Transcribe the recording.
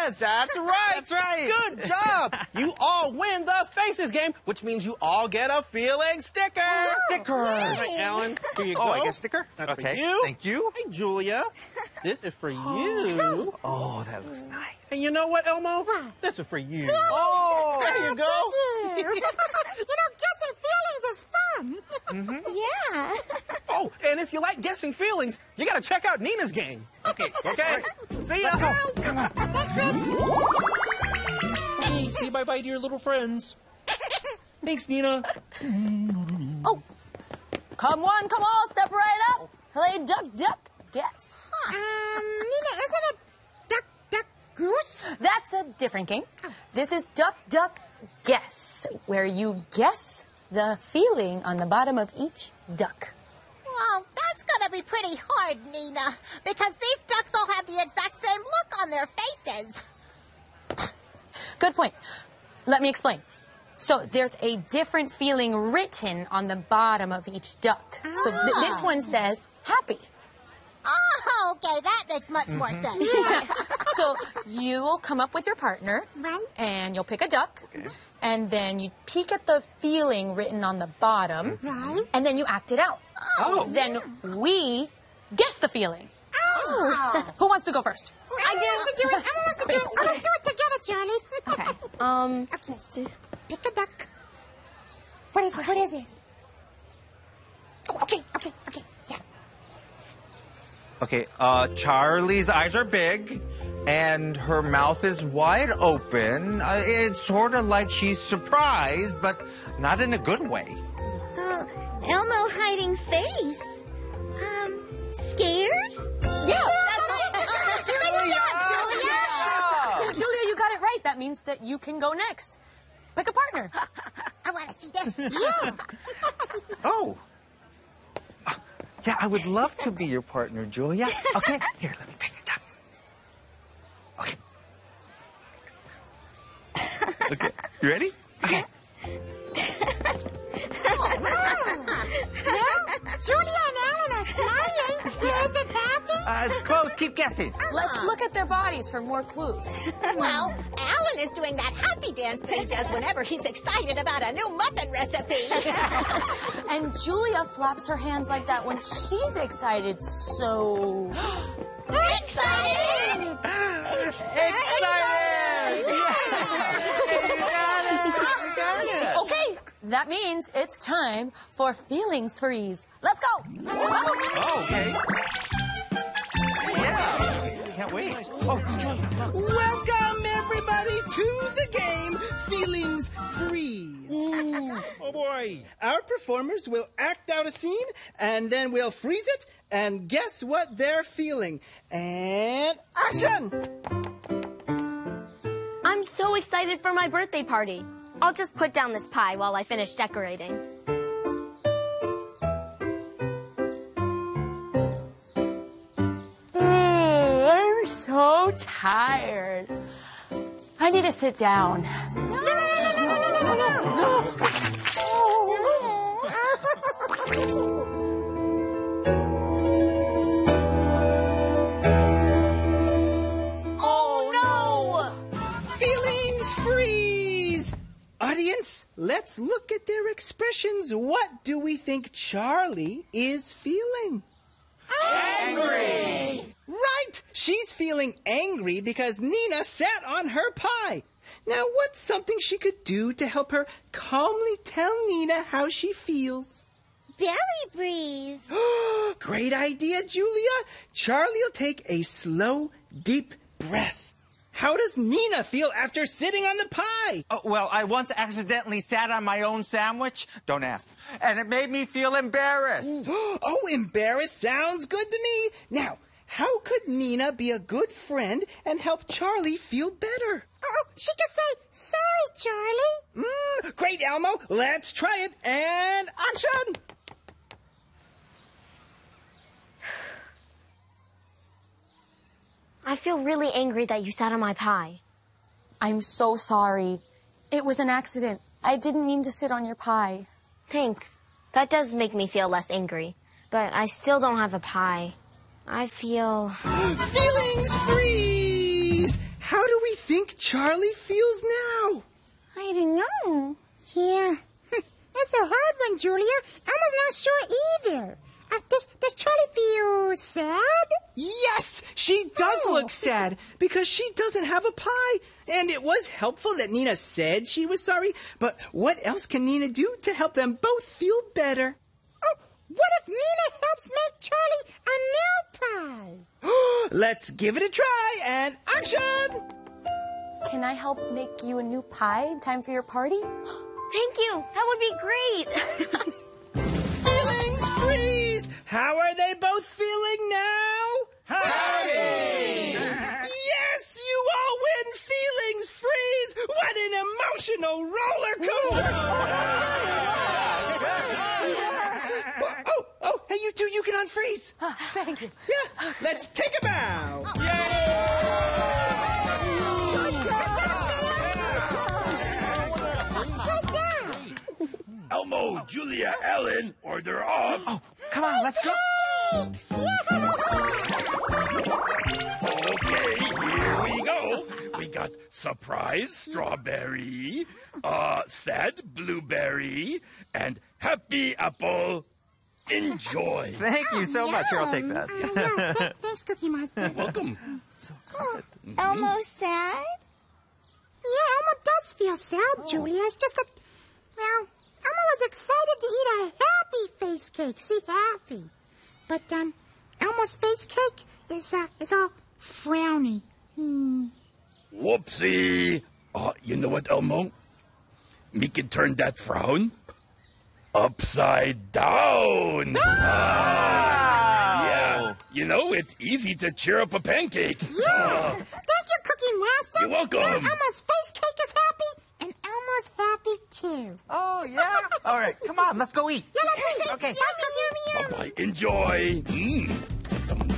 Yes, that's right. That's right. Good job. You all win the Faces game, which means you all get a feeling sticker. Sticker. All right, Alan, here you go. Oh, I get a sticker? That's Okay, for you. thank you. Hey, Julia, this is for you. Oh, that looks nice. And you know what, Elmo? This is for you. Oh, There you go. Thank you. Guessing feelings is fun. Yeah. Oh, and if you like guessing feelings, you got to check out Nina's game. Okay. Okay? See ya. Come on. Thanks, Chris. Hey, say bye-bye to your little friends. Thanks, Nina. Oh, come one, come all, step right up. Play duck, duck, guess. Nina, isn't it duck, duck, goose? That's a different game. This is duck, duck, guess, where you guess the feeling on the bottom of each duck. Well, that's gonna be pretty hard, Nina, because these ducks all have the exact same look on their faces. Good point. Let me explain. So there's a different feeling written on the bottom of each duck. So this one says happy. Oh, okay, that makes much more sense. So you will come up with your partner, Right. and you'll pick a duck, and then you peek at the feeling written on the bottom, Right. and then you act it out. Oh. Then we guess the feeling. Oh. Who wants to go first? I want to do it. I want to do it. Oh, let's do it together, Charlie. Okay. Okay. Let's do. Pick a duck. What is it? What is it? Oh, okay. Yeah. Okay, Charlie's eyes are big, and her mouth is wide open. It's sort of like she's surprised, but not in a good way. Elmo hiding face. Scared? Yeah. Julia. Julia, you got it right. That means that you can go next. Pick a partner. I want to see this. Yeah. Oh. Yeah, I would love to be your partner, Julia. Okay, here, let me pick it up. Okay. Okay, you ready? Okay. Julia and Alan are smiling. Is it happy? It's close. Keep guessing. Let's look at their bodies for more clues. Well, Alan is doing that happy dance that he does whenever he's excited about a new muffin recipe. And Julia flaps her hands like that when she's excited, so... Excited! Okay, that means it's time for Feelings Freeze. Let's go! Oh, okay. Yeah. Can't wait. Oh, Julia, look. Welcome, everybody, to the game Feelings Freeze. Oh, boy. Our performers will act out a scene, and then we'll freeze it and guess what they're feeling. And action! I'm so excited for my birthday party. I'll just put down this pie while I finish decorating. I'm so tired. I need to sit down. Oh, Feelings Freeze! Audience, let's look at their expressions. What do we think Charlie is feeling? Angry! Right! She's feeling angry because Nina sat on her pie. Now, what's something she could do to help her calmly tell Nina how she feels? Belly breathe. Great idea, Julia. Charlie will take a slow, deep breath. How does Nina feel after sitting on the pie? Oh, well, I once accidentally sat on my own sandwich. Don't ask. And it made me feel embarrassed. Oh, embarrassed sounds good to me. Now, how could Nina be a good friend and help Charlie feel better? Oh, she could say, sorry, Charlie. Great, Elmo. Let's try it. And action! I feel really angry that you sat on my pie. I'm so sorry. It was an accident. I didn't mean to sit on your pie. Thanks. That does make me feel less angry. But I still don't have a pie. I feel... Feelings freeze! Freeze, how do we think Charlie feels now? I don't know. Yeah. That's a hard one, Julia. Elmo's not sure either. Does Charlie feel sad? Yes, she does look sad because she doesn't have a pie. And it was helpful that Nina said she was sorry, but what else can Nina do to help them both feel better? Oh, what if Nina helps make Charlie a new pie? Let's give it a try and action! Can I help make you a new pie in time for your party? Thank you. That would be great. Feelings Freeze! How are they both feeling now? Happy! Yes, you all win Feelings Freeze! What an emotional roller coaster! Oh, hey, you two, you can unfreeze. Thank you. Yeah, let's take a bow. Elmo, Julia, Ellen, order up. Oh, come on, let's go. Okay, here we go. We got surprise strawberry, sad blueberry, and happy apple. Enjoy. Thank you so much. Here, I'll take that. Thanks, Cookie Monster. Welcome. Elmo's sad? Yeah, Elmo does feel sad, Julia. It's just that, well, Elmo was excited to eat a happy face cake. See, happy. But, Elmo's face cake is all frowny. Whoopsie. You know what, Elmo? Me can turn that frown upside down. Yeah, you know, it's easy to cheer up a pancake. Yeah. Thank you, Cookie Master. You're welcome. Now Elmo's face cake is happy, and Elmo's happy, too. Oh, yeah? All right, come on, let's go eat. Yeah, let's eat. Okay. Yummy, yummy, yummy. Bye-bye. Enjoy.